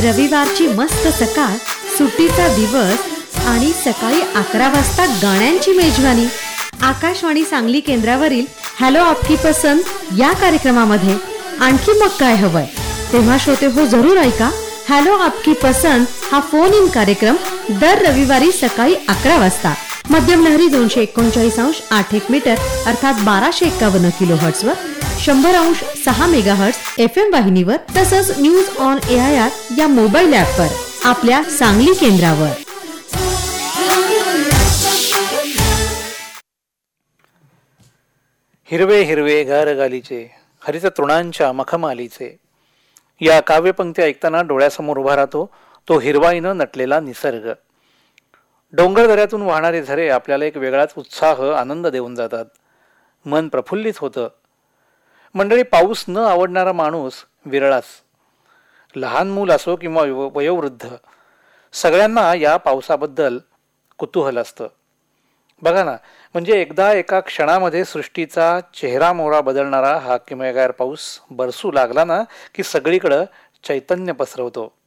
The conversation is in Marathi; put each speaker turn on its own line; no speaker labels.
रविवारची मस्त सकाळ, सुट्टीचा दिवस आणि सकाळी 11 वाजता गाण्यांची मेजवानी. आकाशवाणी सांगली केंद्रावरील हॅलो आपकी पसंद या कार्यक्रमामध्ये आणखी मग काय हवंय तेव्हा श्रोते हो जरूर ऐका. हॅलो आपकी पसंद हा फोन इन कार्यक्रम दर रविवारी सकाळी 11 वाजता मध्यम लहरी 239.8 मीटर अर्थात 1251 किलोहर्ट्झवर, 100.6 मेगाहर्ट्झ FM वाहिनीवर, तसंच न्यूज ऑन AIR या मोबाईल ॲपवर आपल्या सांगली केंद्रावर.
हिरवे हिरवे गारगालीचे, हरित तृणांच्या मखमालीचे, या काव्यपंक्ती ऐकताना डोळ्यासमोर उभा राहतो तो हिरवाईनं नटलेला निसर्ग. डोंगर दऱ्यातून वाहणारे झरे आपल्याला एक वेगळाच उत्साह, आनंद देऊन जातात. मन प्रफुल्लित होतं. मंडळी, पाऊस न आवडणारा माणूस विरळाच. लहान मूल असो किंवा वयोवृद्ध, सगळ्यांना या पावसाबद्दल कुतूहल असतं. बघा ना, म्हणजे एकदा एका क्षणामध्ये सृष्टीचा चेहरा मोहरा बदलणारा हा किमयागार पाऊस बरसू लागला ना की सगळीकडं चैतन्य पसरवतो.